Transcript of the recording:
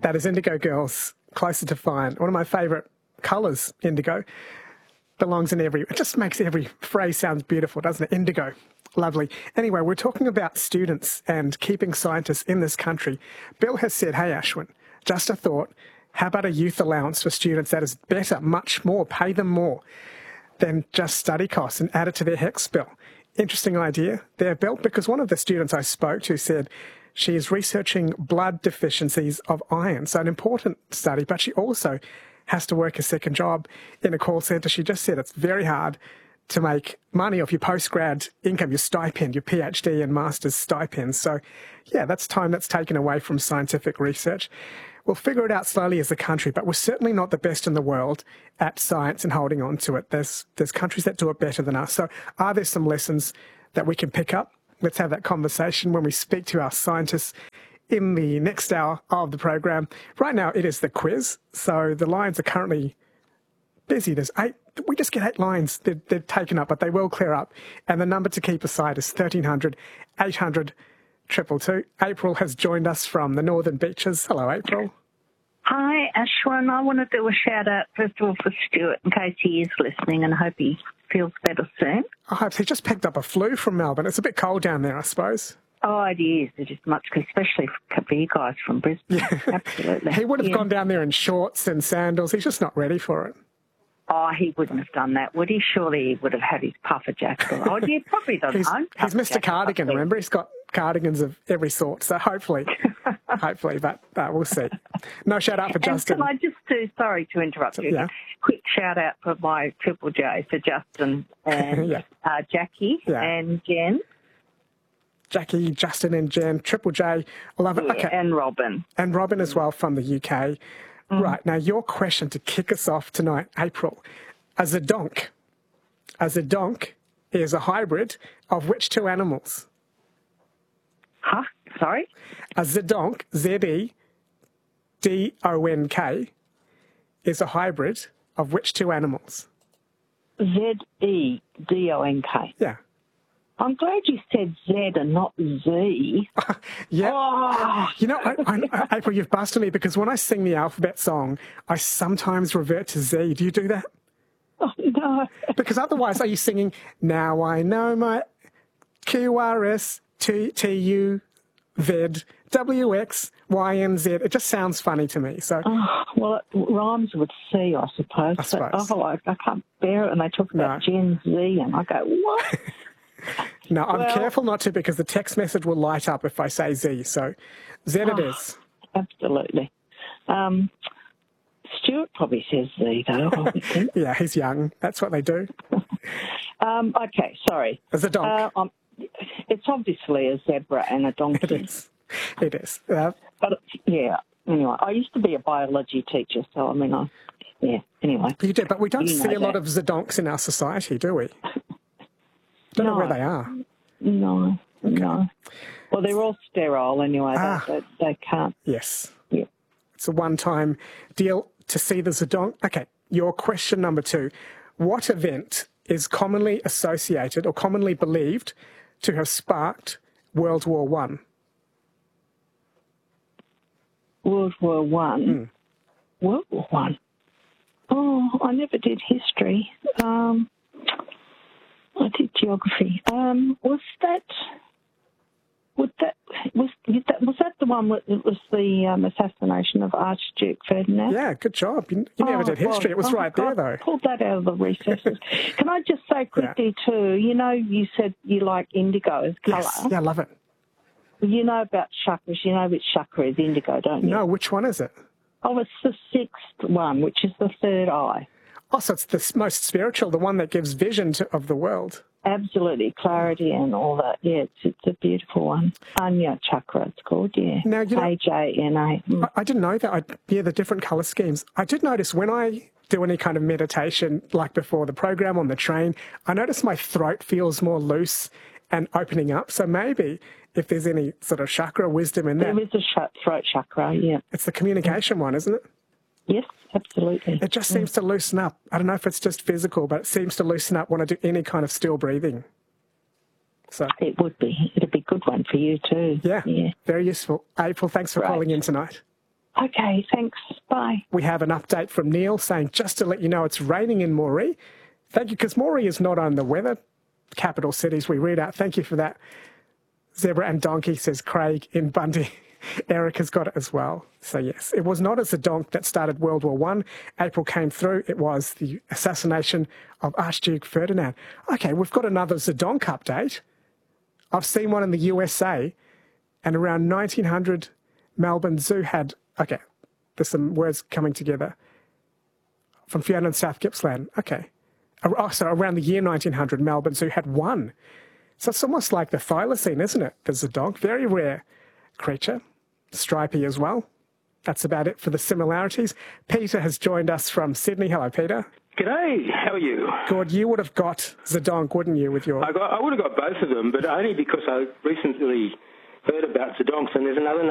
That is Indigo Girls, Closer to Fine. One of my favourite colours, indigo. Belongs in every... It just makes every phrase sound beautiful, doesn't it? Indigo. Lovely. Anyway, we're talking about students and keeping scientists in this country. Bill has said, hey, Ashwin, just a thought. How about a youth allowance for students that is better, much more, pay them more than just study costs and add it to their HECS bill? Interesting idea there, Bill, because one of the students I spoke to said she is researching blood deficiencies of iron. So an important study, but she also has to work a second job in a call centre. She just said it's very hard to make money off your postgrad income, your stipend, your PhD and master's stipends. So, yeah, that's time that's taken away from scientific research. We'll figure it out slowly as a country, but we're certainly not the best in the world at science and holding on to it. There's countries that do it better than us. So are there some lessons that we can pick up? Let's have that conversation when we speak to our scientists in the next hour of the program. Right now, it is the quiz. So the lines are currently busy. There's 8. We just get 8 lines. They're taken up, but they will clear up. And the number to keep aside is 1300 800 222. April has joined us from the Northern Beaches. Hello, April. Hi, Ashwin. I want to do a shout-out, first of all, for Stuart, in case he is listening, and I hope he feels better soon. I hope he just picked up a flu from Melbourne. It's a bit cold down there, I suppose. Oh, it is. It is much, especially for you guys from Brisbane. Yeah. Absolutely. He would have gone down there in shorts and sandals. He's just not ready for it. Oh, he wouldn't have done that, would he? Surely he would have had his puffer jacket. Oh, yeah, probably doesn't own He's Mr. Cardigan, remember? He's got cardigans of every sort, so hopefully, but we'll see. No shout-out for Justin. Can I just do, sorry to interrupt you, yeah. Quick shout-out for my Triple J, for Justin and yeah. Jackie and Jen. Jackie, Justin and Jen, Triple J, I love it. Yeah, okay. and Robin. And Robin as well from the UK. Right, now your question to kick us off tonight, April. A zedonk is a hybrid of which two animals? Huh? Sorry? A zedonk, Z-E-D-O-N-K, is a hybrid of which two animals? Z-E-D-O-N-K. Yeah. I'm glad you said Z and not Z. Yeah. Oh. You know, April, you've busted me because when I sing the alphabet song, I sometimes revert to Z. Do you do that? Oh, no. Because otherwise, are you singing, now I know my QRSTUVWXYNZ? It just sounds funny to me. So, well, it rhymes with C, I suppose. I can't bear it. And they talk about Gen Z, and I go, what? No, I'm careful not to because the text message will light up if I say Z. So Z it is. Absolutely. Stuart probably says Z, though, I would think. Yeah, he's young. That's what they do. Okay, sorry. As a donkey. It's obviously a zebra and a donkey. It is. But, yeah, anyway, I used to be a biology teacher, so, I mean, anyway. You do, but we don't see a lot of zedonks in our society, do we? Don't know where they are. No. Well, they're all sterile anyway. They can't. Yes. Yeah. It's a one-time deal to see the zedonk. Okay, your question number 2. What event is commonly associated or commonly believed to have sparked World War I? World War I? World War I? Oh, I never did history. I did geography. Was that the one that was the assassination of Archduke Ferdinand? Yeah, good job. You never did history. It was right there, though. Pulled that out of the recesses. Can I just say quickly, too, you said you like indigo as colour. Yes, yeah, I love it. You know about chakras. You know which chakra is indigo, don't you? No, which one is it? Oh, it's the 6th one, which is the third eye. Oh, so it's the most spiritual, the one that gives vision of the world. Absolutely, clarity and all that. Yeah, it's a beautiful one. Anya chakra, it's called, yeah. Now, AJNA. I didn't know that. The different colour schemes. I did notice when I do any kind of meditation, like before the program on the train, I notice my throat feels more loose and opening up. So maybe if there's any sort of chakra wisdom in that. There is a throat chakra, yeah. It's the communication one, isn't it? Yes, absolutely. It just seems to loosen up. I don't know if it's just physical, but it seems to loosen up when I do any kind of still breathing. So it would be. It'd be a good one for you too. Yeah. Very useful. April, thanks for calling in tonight. Okay, thanks. Bye. We have an update from Neil saying, just to let you know, it's raining in Moree. Thank you, because Moree is not on the weather capital cities we read out. Thank you for that. Zebra and donkey, says Craig in Bundy. Eric has got it as well. So yes, it was not a Zedonk that started World War I. April came through. It was the assassination of Archduke Ferdinand. Okay, we've got another Zedonk update. I've seen one in the USA, and around 1900, Melbourne Zoo had... Okay, there's some words coming together. From Fiona and South Gippsland. Okay. So around the year 1900, Melbourne Zoo had one. So it's almost like the thylacine, isn't it? The Zedonk, very rare creature. Stripy as well. That's about it for the similarities. Peter has joined us from Sydney. Hello, Peter. G'day, how are you? Good. You would have got Zedonk, wouldn't you, with your... I would have got both of them, but only because I recently heard about Zedonks, and there's another